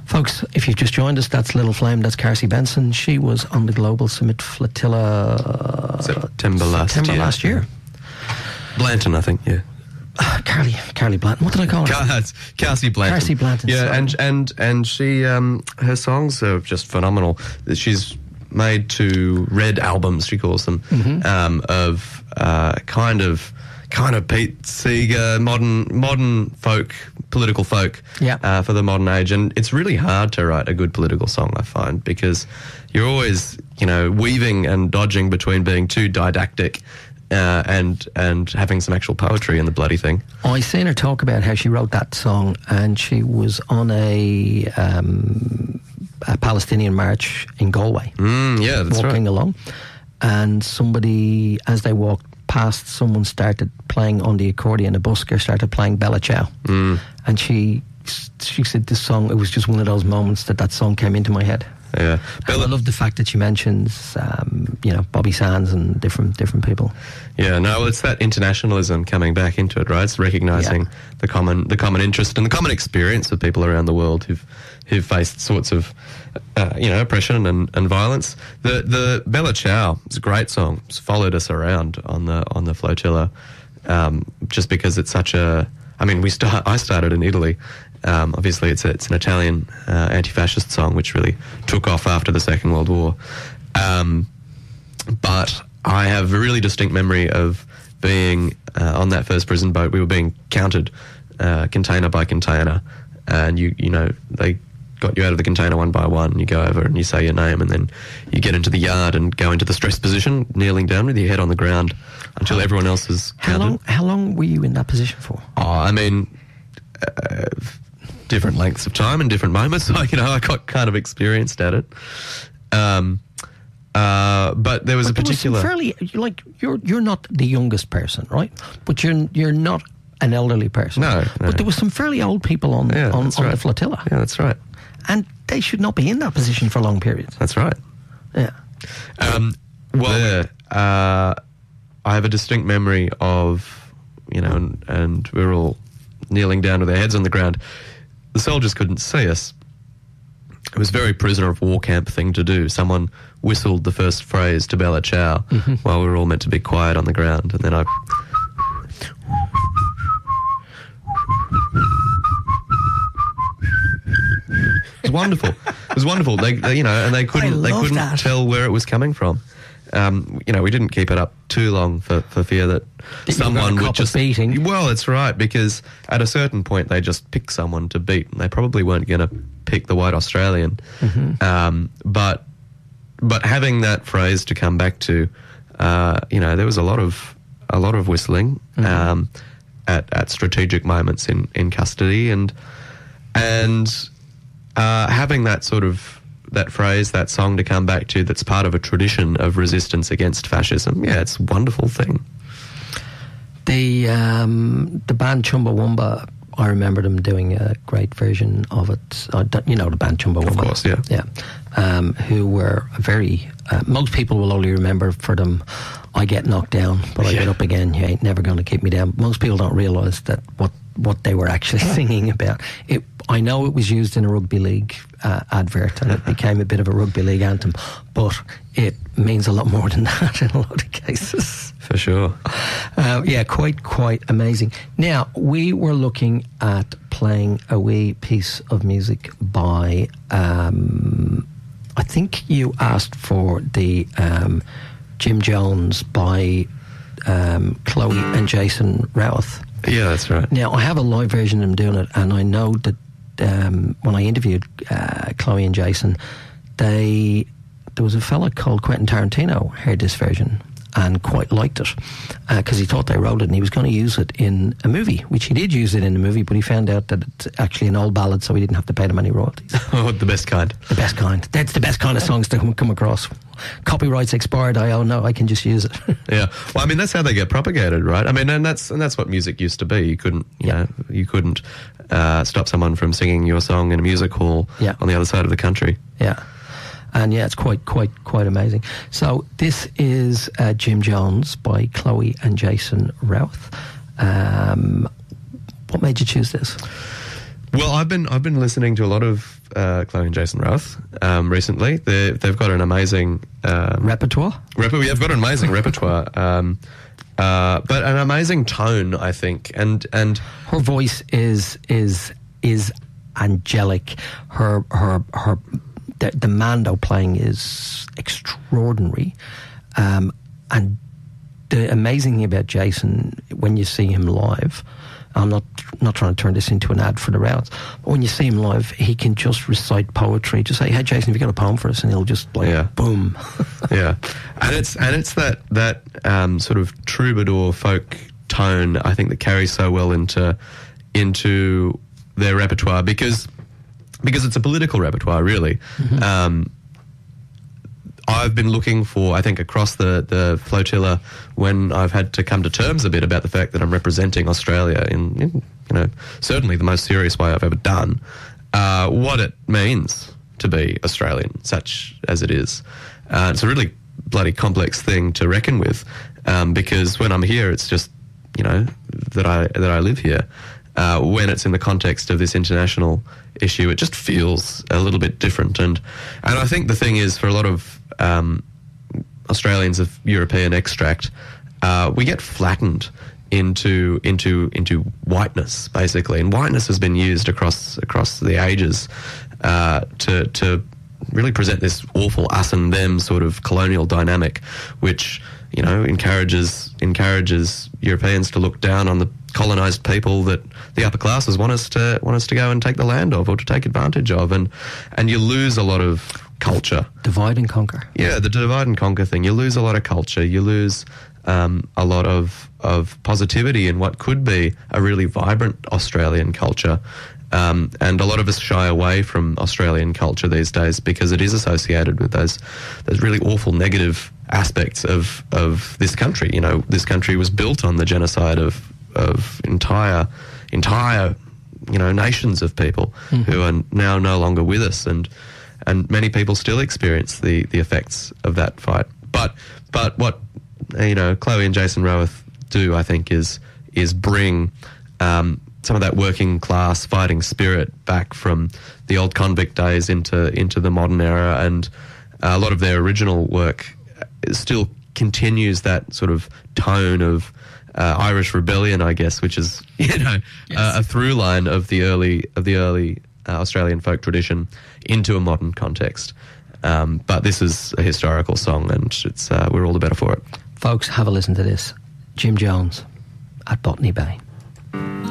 Folks, if you've just joined us, that's Little Flame, that's Carsey Benson. She was on the Global Summit Flotilla September last year. Blanton, I think, yeah. Carly Blanton. What did I call her? Carsey Blanton. Carsey Blanton. Yeah, and she her songs are just phenomenal. She's made 2 red albums, she calls them, of kind of Pete Seeger, modern folk, political folk, for the modern age. And it's really hard to write a good political song, I find, because you're always, weaving and dodging between being too didactic and having some actual poetry in the bloody thing. I seen her talk about how she wrote that song, and she was on a Palestinian march in Galway. Yeah, that's walking right. along, and somebody, as they walked past, someone started playing on the accordion. A busker started playing Bella Ciao, and she said this song, it was just one of those moments that song came into my head. Yeah, I love the fact that she mentions, Bobby Sands and different people. Yeah, no, well, it's that internationalism coming back into it, right? It's recognising the common interest and the common experience of people around the world who've faced sorts of, oppression and violence. The Bella Ciao is a great song. It's followed us around on the flotilla, just because it's such a. I mean, I started in Italy. Obviously, it's an Italian anti-fascist song which really took off after the Second World War. But I have a really distinct memory of being on that first prison boat. We were being counted container by container, and they got you out of the container one by one, and you go over and you say your name, and then you get into the yard and go into the stress position, kneeling down with your head on the ground until everyone else is counted. How long were you in that position for? Different lengths of time and different moments. So, I got kind of experienced at it. But there was a particular. You're not the youngest person, right? But you're not an elderly person. No. But there was some fairly old people on the flotilla. Yeah, that's right. And they should not be in that position for long periods. That's right. Yeah. I have a distinct memory of, and we were all kneeling down with our heads on the ground. The soldiers couldn't see us. It was a very prisoner of war camp thing to do. Someone whistled the first phrase to Bella Ciao while we were all meant to be quiet on the ground, and then I. It was wonderful. It was wonderful. They couldn't tell where it was coming from. We didn't keep it up too long for fear that someone would just beating. Well, it's right, because at a certain point they just pick someone to beat, and they probably weren't going to pick the white Australian. But having that phrase to come back to, there was a lot of whistling at strategic moments in custody, and having that sort of. That phrase, that song to come back to, that's part of a tradition of resistance against fascism. Yeah, it's a wonderful thing. The band Chumbawamba, I remember them doing a great version of it. The band Chumbawamba. Of course, yeah. Yeah. Who were very... most people will only remember for them, I get knocked down, but I get up again. You ain't never going to keep me down. Most people don't realise that what they were actually singing about. I know it was used in a rugby league advert, and it became a bit of a rugby league anthem, but it means a lot more than that in a lot of cases. For sure. Quite amazing. Now, we were looking at playing a wee piece of music by, I think you asked for the Jim Jones by Chloe and Jason Routh. Yeah, that's right. Now, I have a live version of them doing it, and I know that when I interviewed Chloe and Jason, there was a fella called Quentin Tarantino heard this version and quite liked it because he thought they wrote it and he was going to use it in a movie, which he did use it in the movie, but he found out that it's actually an old ballad, so he didn't have to pay them any royalties. Oh, the best kind. The best kind. That's the best kind of songs to come across. Copyright's expired. I can just use it. Yeah. Well, I mean, that's how they get propagated, right? I mean, and that's what music used to be. You couldn't stop someone from singing your song in a music hall on the other side of the country. Yeah. And it's quite amazing. So this is Jim Jones by Chloe and Jason Routh. What made you choose this? Well, I've been listening to a lot of Chloe and Jason Roth recently. They've got an amazing Repertoire? They've got an amazing repertoire, but an amazing tone, I think. And her voice is angelic. The Mando playing is extraordinary, and the amazing thing about Jason, when you see him live, I'm not trying to turn this into an ad for the Routes, but when you see him live, he can just recite poetry. Just say, "Hey, Jason, have you got a poem for us?" And he'll just boom. Yeah, and it's that sort of troubadour folk tone, I think, that carries so well into their repertoire because it's a political repertoire, really. Mm-hmm. I've been looking for, I think, across the flotilla, when I've had to come to terms a bit about the fact that I'm representing Australia in certainly the most serious way I've ever done, what it means to be Australian, such as it is. It's a really bloody complex thing to reckon with, because when I'm here, it's just, that I live here. When it's in the context of this international issue, it just feels a little bit different. And I think the thing is, for a lot of Australians of European extract, we get flattened into whiteness, basically. And whiteness has been used across the ages to really present this awful us and them sort of colonial dynamic, which encourages Europeans to look down on the colonised people that the upper classes want us to go and take the land of, or to take advantage of, and you lose a lot of culture. Divide and conquer. Yeah, the divide and conquer thing. You lose a lot of culture. You lose a lot of positivity in what could be a really vibrant Australian culture. And a lot of us shy away from Australian culture these days because it is associated with those really awful negative aspects of this country. This country was built on the genocide of entire nations of people who are now no longer with us, and many people still experience the effects of that fight. But what Chloe and Jason Roth do, I think, is bring some of that working class fighting spirit back from the old convict days into the modern era, and a lot of their original work still continues that sort of tone of Irish rebellion, I guess, which is a through line of the early Australian folk tradition into a modern context. But this is a historical song, and it's we're all the better for it. Folks, have a listen to this. Jim Jones at Botany Bay.